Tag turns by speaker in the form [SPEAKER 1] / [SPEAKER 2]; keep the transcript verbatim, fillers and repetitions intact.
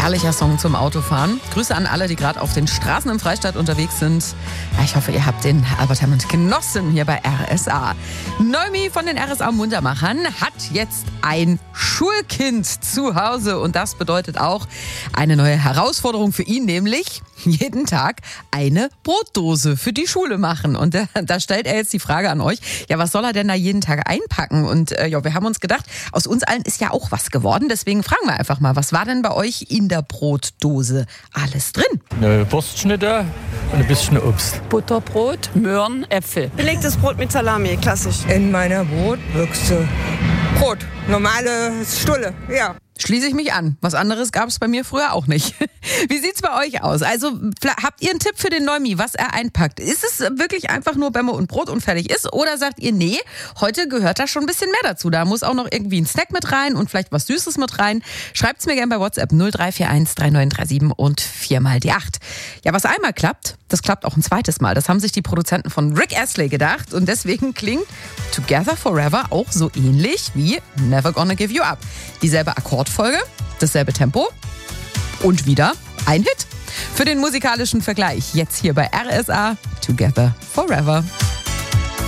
[SPEAKER 1] Herrlicher Song zum Autofahren. Grüße an alle, die gerade auf den Straßen im Freistaat unterwegs sind. Ja, ich hoffe, ihr habt den Albert Hammond genossen hier bei R S A. Noemi von den R S A Muntermachern hat jetzt ein Schulkind zu Hause. Und das bedeutet auch eine neue Herausforderung für ihn, nämlich jeden Tag eine Brotdose für die Schule machen. Und da, da stellt er jetzt die Frage an euch, ja, was soll er denn da jeden Tag einpacken? Und äh, ja, wir haben uns gedacht, aus uns allen ist ja auch was geworden. Deswegen fragen wir einfach mal, was war denn bei euch in der Brotdose alles drin?
[SPEAKER 2] Eine Wurstschnitte und ein bisschen Obst.
[SPEAKER 3] Butterbrot, Möhren, Äpfel.
[SPEAKER 4] Belegtes Brot mit Salami, klassisch.
[SPEAKER 5] In meiner Brotbüchse Brot, normale Stulle, ja.
[SPEAKER 1] Schließe ich mich an. Was anderes gab es bei mir früher auch nicht. Wie sieht's bei euch aus? Also habt ihr einen Tipp für den Noemi, was er einpackt? Ist es wirklich einfach nur Bämme und Brot und fertig ist? Oder sagt ihr, nee, heute gehört da schon ein bisschen mehr dazu. Da muss auch noch irgendwie ein Snack mit rein und vielleicht was Süßes mit rein. Schreibt's mir gerne bei WhatsApp null drei vier eins drei neun drei sieben und vier mal die acht. Ja, was einmal klappt, das klappt auch ein zweites Mal. Das haben sich die Produzenten von Rick Astley gedacht. Und deswegen klingt Together Forever auch so ähnlich wie Never Gonna Give You Up. Dieselbe Akkordfolge, dasselbe Tempo und wieder ein Hit. Für den musikalischen Vergleich jetzt hier bei R S A Together Forever.